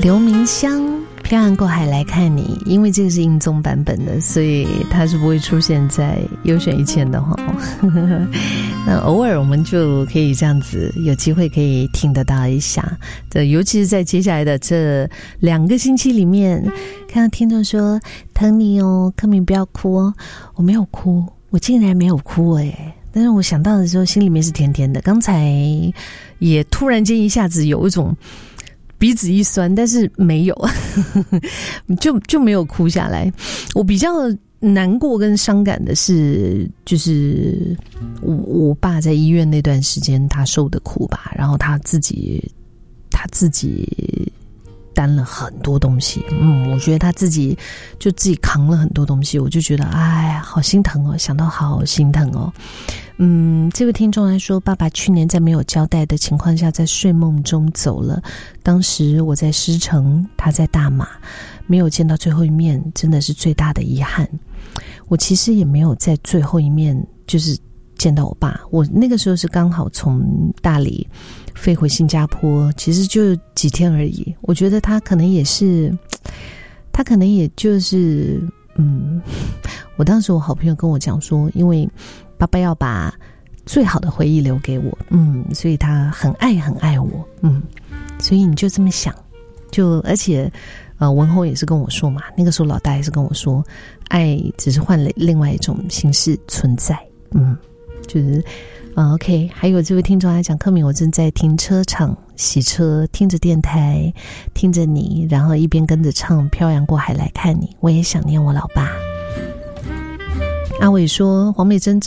刘明香漂洋过海来看你，因为这个是英宗版本的，所以它是不会出现在优选1000的那偶尔我们就可以这样子有机会可以听得到一下，尤其是在接下来的这2个星期里面，看到听众说疼你哦，柯明不要哭哦，我没有哭，我竟然没有哭耶。但是我想到的时候心里面是甜甜的，刚才也突然间一下子有一种鼻子一酸，但是没有就没有哭下来。我比较难过跟伤感的是，就是我爸在医院那段时间他受的苦吧，然后他自己担了很多东西，我觉得他自己扛了很多东西，我就觉得哎，好心疼哦，想到好心疼哦。这位听众来说，爸爸去年在没有交代的情况下在睡梦中走了，当时我在狮城，他在大马，没有见到最后一面，真的是最大的遗憾。我其实也没有在最后一面就是见到我爸，我那个时候是刚好从大理飞回新加坡，其实就几天而已。我觉得他可能也就是我当时我好朋友跟我讲说，因为爸爸要把最好的回忆留给我，所以他很爱我，所以你就这么想，而且文宏也是跟我说嘛，那个时候老大也是跟我说，爱只是换了另外一种形式存在，就是OK。 还有这位听众来讲，柯明我正在停车场洗车，听着电台，听着你，然后一边跟着唱漂洋过海来看你，我也想念我老爸。阿伟说黄美珍